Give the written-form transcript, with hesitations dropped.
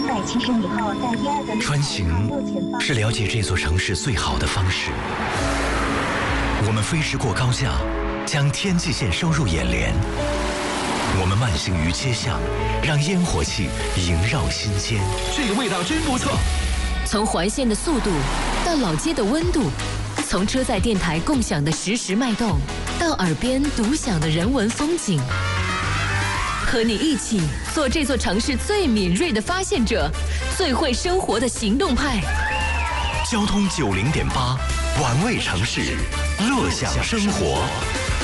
270米后，在第二个穿行是了解这座城市最好的方式。我们飞驰过高架，将天际线收入眼帘。我们慢行于街巷，让烟火气萦绕心间。 这个味道真不错。 从环线的速度到老街的温度，从车载电台共享的实时脉动，到耳边独享的人文风景。和你一起做这座城市最敏锐的发现者，最会生活的行动派。 交通90.8，玩味城市，乐享生活。